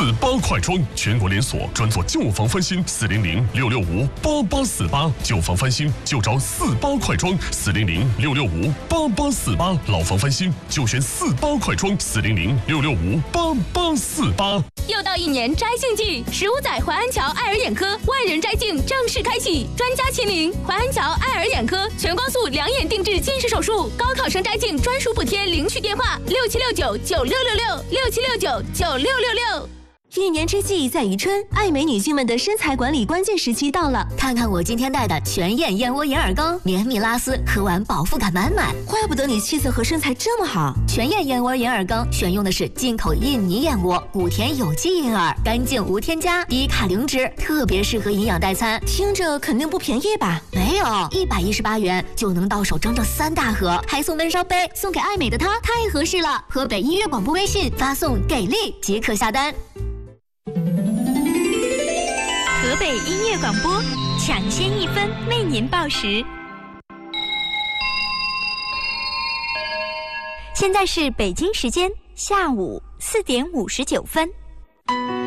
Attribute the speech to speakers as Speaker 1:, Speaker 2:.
Speaker 1: 48快装，全国连锁，专做旧房翻新，400-665-8848，旧房翻新就找48快装，400-665-8848，老房翻新就选48快装，400-665-8848。
Speaker 2: 又到一年摘镜季，15载淮安桥爱尔眼科万人摘镜正式开启，专家亲临，淮安桥爱尔眼科全光速两眼定制近视手术，高考生摘镜专属补贴，领取电话67699666，67699666。
Speaker 3: 一年之计在于春，爱美女性们的身材管理关键时期到了。
Speaker 4: 看看我今天带的全燕燕窝银耳羹，绵密拉丝，喝完饱腹感满满。
Speaker 3: 怪不得你气色和身材这么好。
Speaker 4: 全燕燕窝银耳羹选用的是进口印尼燕窝，谷田有机银耳，干净无添加，低卡零脂，特别适合营养代餐。
Speaker 3: 听着肯定不便宜吧？
Speaker 4: 没有，118元就能到手整整3大盒，还送闷烧杯，送给爱美的她太合适了。河北音乐广播微信发送给力即可下单。
Speaker 5: 河北音乐广播，抢先1分为您报时。现在是北京时间下午4点59分。